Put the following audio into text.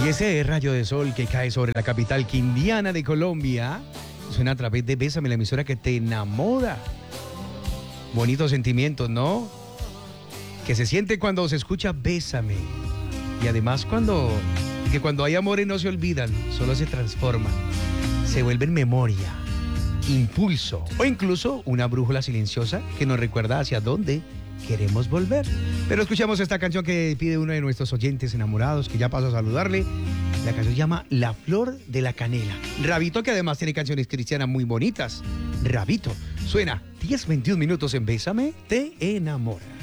Y ese rayo de sol que cae sobre la capital quindiana de Colombia suena a través de Bésame, la emisora que te enamora. Bonitos sentimientos, ¿no? Que se siente cuando se escucha Bésame. Y además cuando hay amores no se olvidan, solo se transforman. Se vuelven memoria, impulso o incluso una brújula silenciosa que nos recuerda hacia dónde queremos volver. Pero escuchamos esta canción que pide uno de nuestros oyentes enamorados, que ya paso a saludarle. La canción se llama La Flor de la Canela. Rabito, que además tiene canciones cristianas muy bonitas. Rabito, suena 10-21 minutos en Bésame, te enamora.